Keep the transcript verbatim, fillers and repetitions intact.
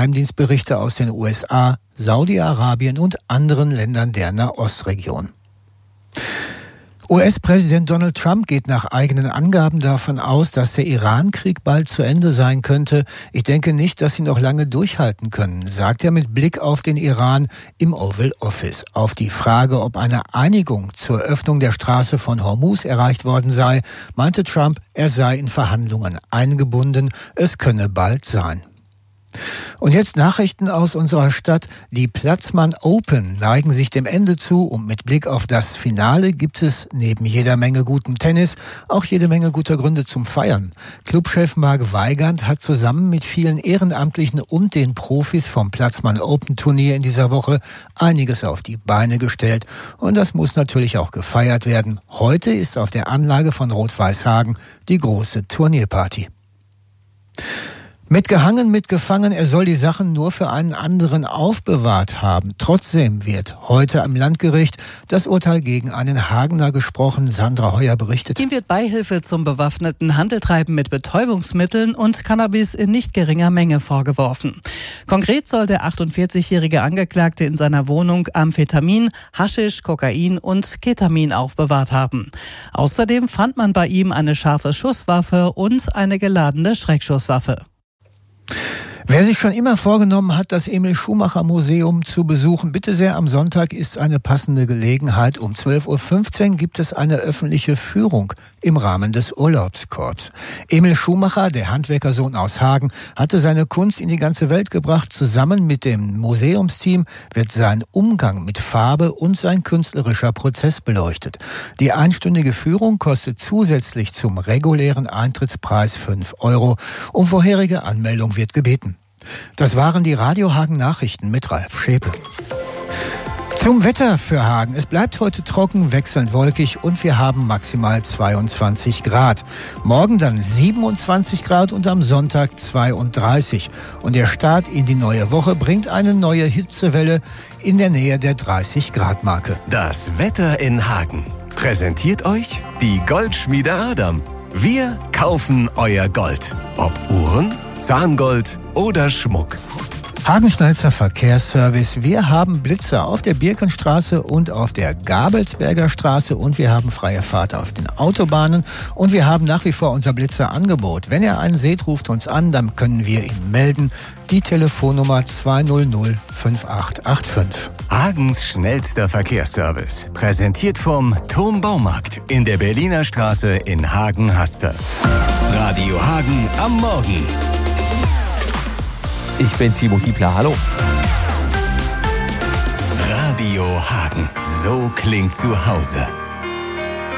Geheimdienstberichte aus den U S A, Saudi-Arabien und anderen Ländern der Nahostregion. U S-Präsident Donald Trump geht nach eigenen Angaben davon aus, dass der Iran-Krieg bald zu Ende sein könnte. Ich denke nicht, dass sie noch lange durchhalten können, sagt er mit Blick auf den Iran im Oval Office. Auf die Frage, ob eine Einigung zur Öffnung der Straße von Hormuz erreicht worden sei, meinte Trump, er sei in Verhandlungen eingebunden. Es könne bald sein. Und jetzt Nachrichten aus unserer Stadt. Die Platzmann Open neigen sich dem Ende zu und mit Blick auf das Finale gibt es neben jeder Menge gutem Tennis auch jede Menge guter Gründe zum Feiern. Clubchef Marc Weigand hat zusammen mit vielen Ehrenamtlichen und den Profis vom Platzmann Open Turnier in dieser Woche einiges auf die Beine gestellt. Und das muss natürlich auch gefeiert werden. Heute ist auf der Anlage von Rot-Weiß Hagen die große Turnierparty. Mitgehangen, mitgefangen, er soll die Sachen nur für einen anderen aufbewahrt haben. Trotzdem wird heute am Landgericht das Urteil gegen einen Hagener gesprochen. Sandra Heuer berichtet. Ihm wird Beihilfe zum bewaffneten Handeltreiben mit Betäubungsmitteln und Cannabis in nicht geringer Menge vorgeworfen. Konkret soll der achtundvierzigjährige Angeklagte in seiner Wohnung Amphetamin, Haschisch, Kokain und Ketamin aufbewahrt haben. Außerdem fand man bei ihm eine scharfe Schusswaffe und eine geladene Schreckschusswaffe. Wer sich schon immer vorgenommen hat, das Emil-Schumacher-Museum zu besuchen, bitte sehr, am Sonntag ist eine passende Gelegenheit. Um zwölf Uhr fünfzehn gibt es eine öffentliche Führung im Rahmen des Urlaubskorps. Emil Schumacher, der Handwerkersohn aus Hagen, hatte seine Kunst in die ganze Welt gebracht. Zusammen mit dem Museumsteam wird sein Umgang mit Farbe und sein künstlerischer Prozess beleuchtet. Die einstündige Führung kostet zusätzlich zum regulären Eintrittspreis fünf Euro. Um vorherige Anmeldung wird gebeten. Das waren die Radio Hagen Nachrichten mit Ralf Schäpe. Zum Wetter für Hagen. Es bleibt heute trocken, wechselnd wolkig und wir haben maximal zweiundzwanzig Grad. Morgen dann siebenundzwanzig Grad und am Sonntag zweiunddreißig. Und der Start in die neue Woche bringt eine neue Hitzewelle in der Nähe der dreißig Grad Marke. Das Wetter in Hagen präsentiert euch die Goldschmiede Adam. Wir kaufen euer Gold. Ob Uhren, Zahngold oder Schmuck. Hagen-Schnalzer Verkehrsservice. Wir haben Blitzer auf der Birkenstraße und auf der Gabelsberger Straße und wir haben freie Fahrt auf den Autobahnen und wir haben nach wie vor unser Blitzerangebot. Wenn ihr einen seht, ruft uns an, dann können wir ihn melden. Die Telefonnummer zwei null null fünf acht acht fünf. Hagens schnellster Verkehrsservice. Präsentiert vom Turm Baumarkt in der Berliner Straße in Hagen-Hasper. Radio Hagen am Morgen. Ich bin Timo Hiebler, hallo. Radio Hagen, so klingt zu Hause.